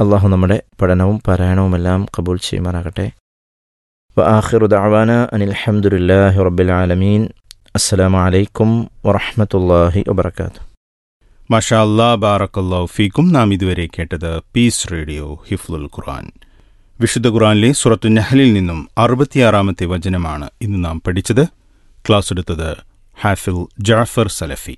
അള്ളാഹു നമ്മുടെ പഠനവും പാരായണവുമെല്ലാം കബൂൽ ചെയ്യുമാറാകട്ടെ. വആഖിറു ദഅവാന അനിൽ ഹംദുലില്ലാഹി റബ്ബിൽ ആലമീൻ. അസ്സലാമു അലൈക്കും വറഹ്മത്തുള്ളാഹി വബറകാതുഹു. മാഷാ അല്ലാഹ്, ബാറക്കല്ലാഹു ഫീക്കും. നാം ഇതുവരെ കേട്ടത് പീസ് റേഡിയോ ഹിഫ്ലുൽ ഖുർആൻ. വിശുദ്ധ ഖുർആനിലെ സൂറത്തു നഹ്ലിൽ നിന്നും 66-ാമത്തെ വചനമാണ് ഇന്ന് നാം പഠിച്ചത്. ക്ലാസ് എടുത്തത് ഹാഫിൽ ജാഫർ സലഫി.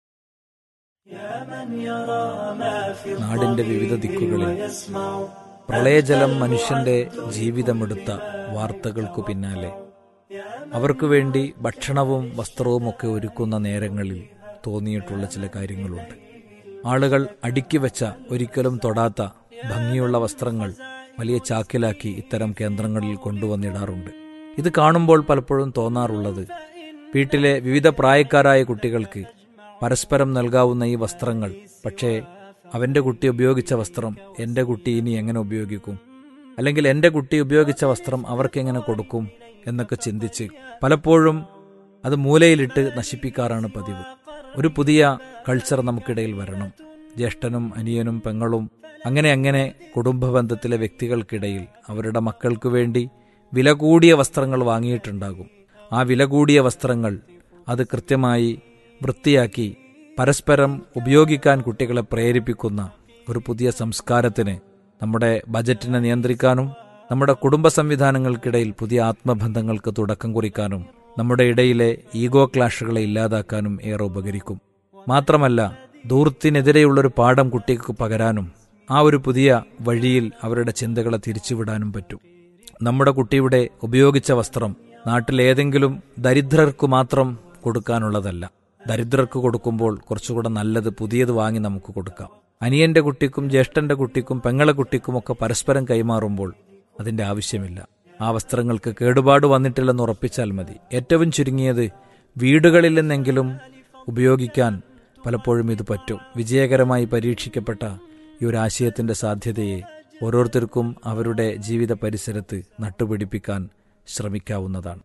നാടിന്റെ വിവിധ ദിക്കുകളിൽ പ്രളയജലം മനുഷ്യന്റെ ജീവിതമെടുത്ത വാർത്തകൾക്കു പിന്നാലെ അവർക്കു വേണ്ടി ഭക്ഷണവും വസ്ത്രവും ഒക്കെ ഒരുക്കുന്ന നേരങ്ങളിൽ തോന്നിയിട്ടുള്ള ചില കാര്യങ്ങളുണ്ട്. ആളുകൾ അടുക്കി വെച്ച, ഒരിക്കലും തൊടാത്ത ഭംഗിയുള്ള വസ്ത്രങ്ങൾ വലിയ ചാക്കിലാക്കി ഇത്തരം കേന്ദ്രങ്ങളിൽ കൊണ്ടുവന്നിടാറുണ്ട്. ഇത് കാണുമ്പോൾ പലപ്പോഴും തോന്നാറുള്ളത്, വീട്ടിലെ വിവിധ പ്രായക്കാരായ കുട്ടികൾക്ക് പരസ്പരം നൽകാവുന്ന ഈ വസ്ത്രങ്ങൾ, പക്ഷേ അവൻ്റെ കുട്ടി ഉപയോഗിച്ച വസ്ത്രം എൻ്റെ കുട്ടി ഇനി എങ്ങനെ ഉപയോഗിക്കും, അല്ലെങ്കിൽ എൻ്റെ കുട്ടി ഉപയോഗിച്ച വസ്ത്രം അവർക്കെങ്ങനെ കൊടുക്കും എന്നൊക്കെ ചിന്തിച്ച് പലപ്പോഴും അത് മൂലയിലിട്ട് നശിപ്പിക്കാറാണ് പതിവ്. ഒരു പുതിയ കൾച്ചർ നമുക്കിടയിൽ വരണം. ജ്യേഷ്ഠനും അനിയനും പെങ്ങളും അങ്ങനെ കുടുംബബന്ധത്തിലെ വ്യക്തികൾക്കിടയിൽ അവരുടെ മക്കൾക്ക് വേണ്ടി വില കൂടിയ വസ്ത്രങ്ങൾ വാങ്ങിയിട്ടുണ്ടാകും. ആ വില കൂടിയ വസ്ത്രങ്ങൾ അത് കൃത്യമായി വൃത്തിയാക്കി പരസ്പരം ഉപയോഗിക്കാൻ കുട്ടികളെ പ്രേരിപ്പിക്കുന്ന ഒരു പുതിയ സംസ്കാരത്തിന്, നമ്മുടെ ബജറ്റിനെ നിയന്ത്രിക്കാനും നമ്മുടെ കുടുംബ സംവിധാനങ്ങൾക്കിടയിൽ പുതിയ ആത്മബന്ധങ്ങൾക്ക് തുടക്കം കുറിക്കാനും നമ്മുടെ ഇടയിലെ ഈഗോ ക്ലാഷുകളെ ഇല്ലാതാക്കാനും ഏറെ ഉപകരിക്കും. മാത്രമല്ല, ധൂർത്തിനെതിരെയുള്ളൊരു പാഠം കുട്ടിക്ക് പകരാനും ആ ഒരു പുതിയ വഴിയിൽ അവരുടെ ചിന്തകളെ തിരിച്ചുവിടാനും പറ്റും. നമ്മുടെ കുട്ടിയുടെ ഉപയോഗിച്ച വസ്ത്രം നാട്ടിലേതെങ്കിലും ദരിദ്രർക്ക് മാത്രം കൊടുക്കാനുള്ളതല്ല. ദരിദ്രർക്ക് കൊടുക്കുമ്പോൾ കുറച്ചുകൂടെ നല്ലത് പുതിയത് വാങ്ങി നമുക്ക് കൊടുക്കാം. അനിയന്റെ കുട്ടിക്കും ജ്യേഷ്ഠന്റെ കുട്ടിക്കും പെങ്ങളെ കുട്ടിക്കുമൊക്കെ പരസ്പരം കൈമാറുമ്പോൾ അതിന്റെ ആവശ്യമില്ല. ആ വസ്ത്രങ്ങൾക്ക് കേടുപാട് വന്നിട്ടില്ലെന്ന് ഉറപ്പിച്ചാൽ മതി. ഏറ്റവും ചുരുങ്ങിയത് വീടുകളിൽ നിന്നെങ്കിലും ഉപയോഗിക്കാൻ പലപ്പോഴും ഇത് പറ്റും. വിജയകരമായി പരീക്ഷിക്കപ്പെട്ട ഈ ഒരു ആശയത്തിന്റെ സാധ്യതയെ ഓരോരുത്തർക്കും അവരുടെ ജീവിത പരിസരത്ത് നട്ടുപിടിപ്പിക്കാൻ ശ്രമിക്കാവുന്നതാണ്.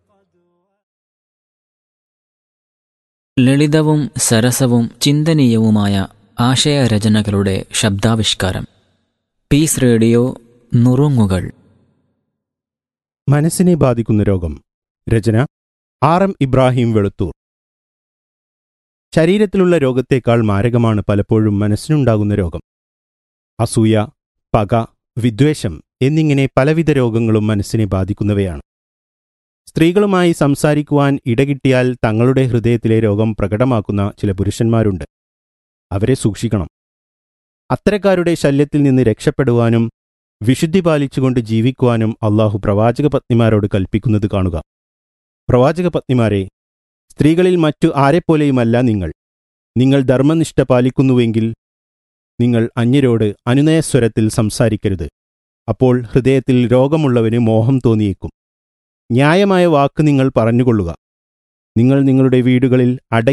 ലളിതവും സരസവും ചിന്തനീയവുമായ ആശയരചനകളുടെ ശബ്ദാവിഷ്കാരം. പീസ് റേഡിയോ നുറുങ്ങുകൾ. മനസ്സിനെ ബാധിക്കുന്ന രോഗം. രചന RM ഇബ്രാഹിം വെളുത്തൂർ. ശരീരത്തിലുള്ള രോഗത്തേക്കാൾ മാരകമാണ് പലപ്പോഴും മനസ്സിനുണ്ടാകുന്ന രോഗം. അസൂയ, പക, വിദ്വേഷം എന്നിങ്ങനെ പലവിധ രോഗങ്ങളും മനസ്സിനെ ബാധിക്കുന്നവയാണ്. സ്ത്രീകളുമായി സംസാരിക്കുവാൻ ഇടകിട്ടിയാൽ തങ്ങളുടെ ഹൃദയത്തിലെ രോഗം പ്രകടമാക്കുന്ന ചില പുരുഷന്മാരുണ്ട്. അവരെ സൂക്ഷിക്കണം. അത്തരക്കാരുടെ ശല്യത്തിൽ നിന്ന് രക്ഷപ്പെടുവാനും വിശുദ്ധി പാലിച്ചുകൊണ്ട് ജീവിക്കുവാനും അള്ളാഹു പ്രവാചക പത്നിമാരോട് കൽപ്പിക്കുന്നത് കാണുക. പ്രവാചക പത്നിമാരെ, സ്ത്രീകളിൽ മറ്റു ആരെപ്പോലെയുമല്ല നിങ്ങൾ. നിങ്ങൾ ധർമ്മനിഷ്ഠ പാലിക്കുന്നുവെങ്കിൽ നിങ്ങൾ അന്യരോട് അനുനയസ്വരത്തിൽ സംസാരിക്കരുത്. അപ്പോൾ ഹൃദയത്തിൽ രോഗമുള്ളവന് മോഹം തോന്നിയേക്കും. ന്യായമായ വാക്ക് നിങ്ങൾ പറഞ്ഞുകൊള്ളുക. നിങ്ങൾ നിങ്ങളുടെ വീടുകളിൽ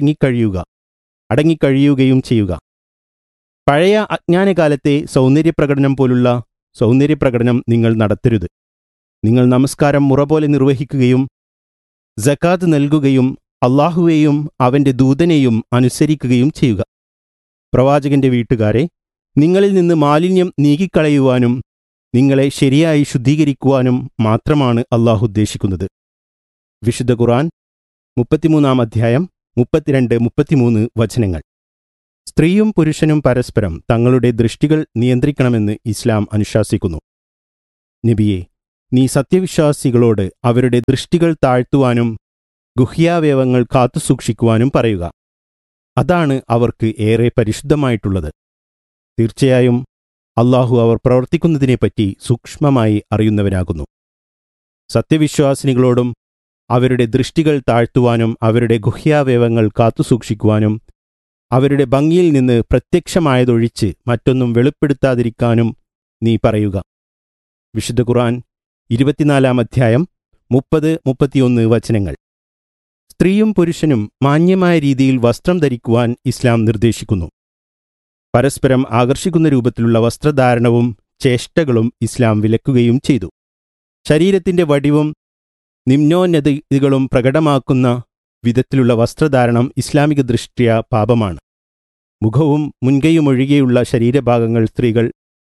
അടങ്ങിക്കഴിയുകയും ചെയ്യുക. പഴയ അജ്ഞാനകാലത്തെ സൗന്ദര്യപ്രകടനം പോലുള്ള സൗന്ദര്യപ്രകടനം നിങ്ങൾ നടത്തരുത്. നിങ്ങൾ നമസ്കാരം മുറ പോലെ നിർവഹിക്കുകയും സകാത്ത് നൽകുകയും അള്ളാഹുവേയും അവന്റെ ദൂതനെയും അനുസരിക്കുകയും ചെയ്യുക. പ്രവാചകന്റെ വീട്ടുകാരെ, നിങ്ങളിൽ നിന്ന് മാലിന്യം നീക്കിക്കളയുവാനും നിങ്ങളെ ശരിയായി ശുദ്ധീകരിക്കുവാനും മാത്രമാണ് അള്ളാഹു ഉദ്ദേശിക്കുന്നത്. വിശുദ്ധ ഖുർആൻ 33-ാം അധ്യായം 32-33 വചനങ്ങൾ. സ്ത്രീയും പുരുഷനും പരസ്പരം തങ്ങളുടെ ദൃഷ്ടികൾ നിയന്ത്രിക്കണമെന്ന് ഇസ്ലാം അനുശാസിക്കുന്നു. നബിയെ, നീ സത്യവിശ്വാസികളോട് അവരുടെ ദൃഷ്ടികൾ താഴ്ത്തുവാനും ഗുഹ്യാവയവങ്ങൾ കാത്തുസൂക്ഷിക്കുവാനും പറയുക. അതാണ് അവർക്ക് ഏറെ പരിശുദ്ധമായിട്ടുള്ളത്. തീർച്ചയായും അള്ളാഹു അവർ പ്രവർത്തിക്കുന്നതിനെപ്പറ്റി സൂക്ഷ്മമായി അറിയുന്നവനാകുന്നു. സത്യവിശ്വാസിനികളോടും അവരുടെ ദൃഷ്ടികൾ താഴ്ത്തുവാനും അവരുടെ ഗുഹ്യാവയവങ്ങൾ കാത്തുസൂക്ഷിക്കുവാനും അവരുടെ ഭംഗിയിൽ നിന്ന് പ്രത്യക്ഷമായതൊഴിച്ച് മറ്റൊന്നും വെളിപ്പെടുത്താതിരിക്കാനും നീ പറയുക. വിശുദ്ധ ഖുർആൻ 24-ാം അധ്യായം 30-31 വചനങ്ങൾ. സ്ത്രീയും പുരുഷനും മാന്യമായ രീതിയിൽ വസ്ത്രം ധരിക്കുവാൻ ഇസ്ലാം നിർദ്ദേശിക്കുന്നു. പരസ്പരം ആകർഷിക്കുന്ന രൂപത്തിലുള്ള വസ്ത്രധാരണവും ചേഷ്ടകളും ഇസ്ലാം വിലക്കുകയും ചെയ്തു. ശരീരത്തിന്റെ വടിവും നിമ്നോന്നതികളും പ്രകടമാക്കുന്ന വിധത്തിലുള്ള വസ്ത്രധാരണം ഇസ്ലാമിക ദൃഷ്ട്യാ പാപമാണ്. മുഖവും മുൻകൈയുമൊഴികെയുള്ള ശരീരഭാഗങ്ങൾ സ്ത്രീകൾ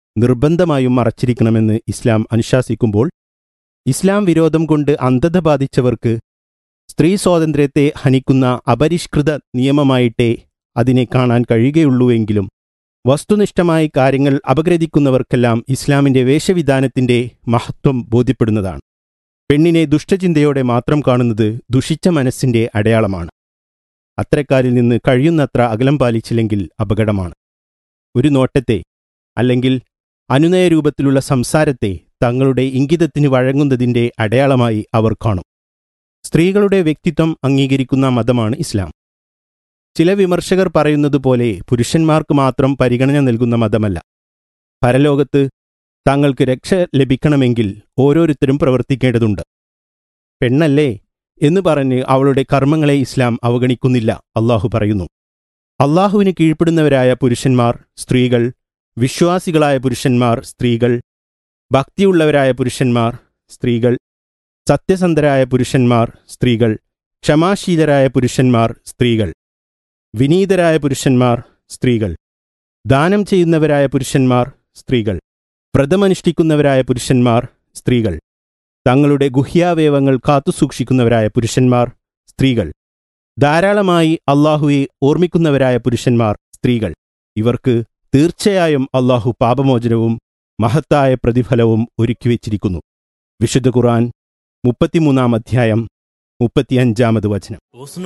നിർബന്ധമായും മറച്ചിരിക്കണമെന്ന് ഇസ്ലാം അനുശാസിക്കുമ്പോൾ ഇസ്ലാം വിരോധം കൊണ്ട് അന്ധത ബാധിച്ചവർക്ക് സ്ത്രീ സ്വാതന്ത്ര്യത്തെ ഹനിക്കുന്ന അപരിഷ്കൃത നിയമമായിട്ടേ അതിനെ കാണാൻ കഴിയുകയുള്ളൂവെങ്കിലും വസ്തുനിഷ്ഠമായ കാര്യങ്ങൾ അപഗ്രഥിക്കുന്നവർക്കെല്ലാം ഇസ്ലാമിൻ്റെ വേഷവിധാനത്തിൻ്റെ മഹത്വം ബോധ്യപ്പെടുന്നതാണ്. പെണ്ണിനെ ദുഷ്ടചിന്തയോടെ മാത്രം കാണുന്നത് ദുഷിച്ച മനസ്സിൻ്റെ അടയാളമാണ്. അത്തരക്കാരിൽ നിന്ന് കഴിയുന്നത്ര അകലം പാലിച്ചില്ലെങ്കിൽ അപകടമാണ്. ഒരു നോട്ടത്തെ അല്ലെങ്കിൽ അനുനയരൂപത്തിലുള്ള സംസാരത്തെ തങ്ങളുടെ ഇംഗിതത്തിന് വഴങ്ങുന്നതിൻ്റെ അടയാളമായി അവർ കാണും. സ്ത്രീകളുടെ വ്യക്തിത്വം അംഗീകരിക്കുന്ന മതമാണ് ഇസ്ലാം. ചില വിമർശകർ പറയുന്നതുപോലെ പുരുഷന്മാർക്ക് മാത്രം പരിഗണന നൽകുന്ന മതമല്ല. പരലോകത്ത് തങ്ങൾക്ക് രക്ഷ ലഭിക്കണമെങ്കിൽ ഓരോരുത്തരും പ്രവർത്തിക്കേണ്ടതുണ്ട്. പെണ്ണല്ലേ എന്ന് പറഞ്ഞ് അവളുടെ കർമ്മങ്ങളെ ഇസ്ലാം അവഗണിക്കുന്നില്ല. അള്ളാഹു പറയുന്നു, അള്ളാഹുവിന് കീഴ്പ്പെടുന്നവരായ പുരുഷന്മാർ, സ്ത്രീകൾ, വിശ്വാസികളായ പുരുഷന്മാർ, സ്ത്രീകൾ, ഭക്തിയുള്ളവരായ പുരുഷന്മാർ, സ്ത്രീകൾ, സത്യസന്ധരായ പുരുഷന്മാർ, സ്ത്രീകൾ, ക്ഷമാശീലരായ പുരുഷന്മാർ, സ്ത്രീകൾ, വിനീതരായ പുരുഷന്മാർ, സ്ത്രീകൾ, ദാനം ചെയ്യുന്നവരായ പുരുഷന്മാർ, സ്ത്രീകൾ, വ്രതമനുഷ്ഠിക്കുന്നവരായ പുരുഷന്മാർ, സ്ത്രീകൾ, തങ്ങളുടെ ഗുഹ്യാവയവങ്ങൾ കാത്തുസൂക്ഷിക്കുന്നവരായ പുരുഷന്മാർ, സ്ത്രീകൾ, ധാരാളമായി അള്ളാഹുവെ ഓർമ്മിക്കുന്നവരായ പുരുഷന്മാർ, സ്ത്രീകൾ, ഇവർക്ക് തീർച്ചയായും അള്ളാഹു പാപമോചനവും മഹത്തായ പ്രതിഫലവും ഒരുക്കിവെച്ചിരിക്കുന്നു. വിശുദ്ധ ഖുർആൻ 33-ാം അധ്യായം 35-ാമത് വചനം.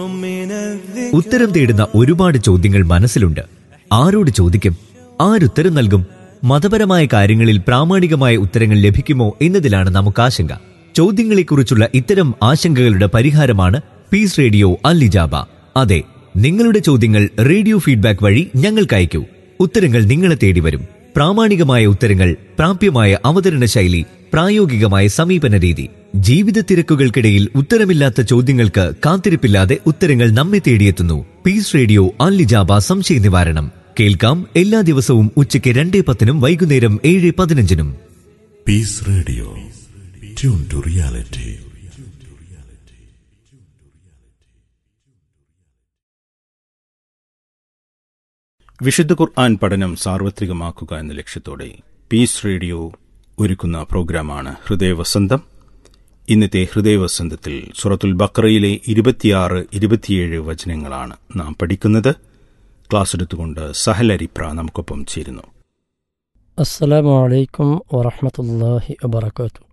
ഉത്തരം തേടുന്ന ഒരുപാട് ചോദ്യങ്ങൾ മനസ്സിലുണ്ട്. ആരോട് ചോദിക്കും? ആരുത്തരം നൽകും? മതപരമായ കാര്യങ്ങളിൽ പ്രാമാണികമായ ഉത്തരങ്ങൾ ലഭിക്കുമോ എന്നതിലാണ് നമുക്ക് ആശങ്ക. ചോദ്യങ്ങളെക്കുറിച്ചുള്ള ഇത്തരം ആശങ്കകളുടെ പരിഹാരമാണ് പീസ് റേഡിയോ അൽ-ഇജാബ. അതെ, നിങ്ങളുടെ ചോദ്യങ്ങൾ റേഡിയോ ഫീഡ്ബാക്ക് വഴി ഞങ്ങൾക്ക് അയക്കൂ. ഉത്തരങ്ങൾ നിങ്ങളെ തേടി വരും. പ്രാമാണികമായ ഉത്തരങ്ങൾ, പ്രാപ്യമായ അവതരണ ശൈലി, പ്രായോഗികമായ സമീപന രീതി. ജീവിത തിരക്കുകൾക്കിടയിൽ ഉത്തരമില്ലാത്ത ചോദ്യങ്ങൾക്ക് കാത്തിരിപ്പില്ലാതെ ഉത്തരങ്ങൾ നമ്മെ തേടിയെത്തുന്നു. പീസ് റേഡിയോ അൽ-ഇജാബ സംശയ നിവാരണം. കേൾക്കാം എല്ലാ ദിവസവും ഉച്ചയ്ക്ക് 2:10 വൈകുന്നേരം 7:15. Piece radio, tune to reality. വിശുദ്ധ ഖുർആൻ പഠനം സാർവത്രികമാക്കുക എന്ന ലക്ഷ്യത്തോടെ പീസ് റേഡിയോ ഒരുക്കുന്ന പ്രോഗ്രാമാണ് ഹൃദയവസന്തം. ഇന്നത്തെ ഹൃദയവസന്തത്തിൽ സൂറത്തുൽ ബഖറയിലെ 26-27 വചനങ്ങളാണ് നാം പഠിക്കുന്നത്. ക്ലാസ് എടുത്തുകൊണ്ട് സഹൽ അരിപ്ര നമുക്കൊപ്പം ചേരുന്നു. അസ്സലാമു അലൈക്കും വറഹ്മത്തുള്ളാഹി വബറകാതുഹു.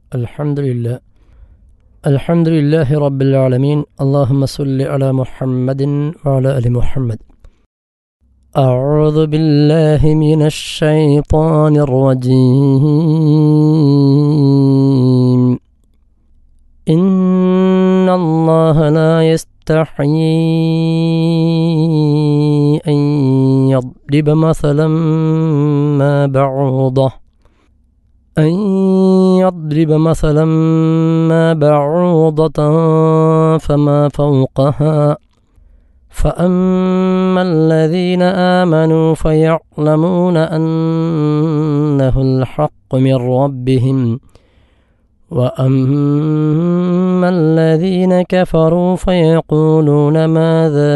അൽഹംദുലില്ലാഹി റബ്ബിൽ ആലമീൻ. അല്ലാഹുമ്മ സ്വല്ലി അലാ മുഹമ്മദിൻ വഅലാ ആലി മുഹമ്മദ്. അഊദു ബില്ലാഹി മിനശ് ശൈത്വാനിർ റജീം. ഇന്നല്ലാഹ ലാ യസ്തഹീ أن يضرب مثلا ما بعوضة فما فوقها فأما الذين آمنوا فيعلمون أنه الحق من ربهم وأما الذين كفروا فيقولون ماذا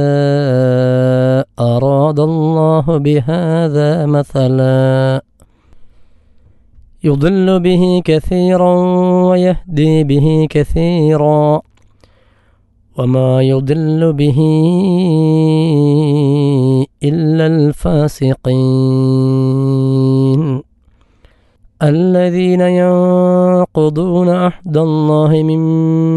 أراد الله بهذا مثلا يضل به كثيرا ويهدي به كثيرا وما يضل به إلا الفاسقين الذين ينقضون عهد الله من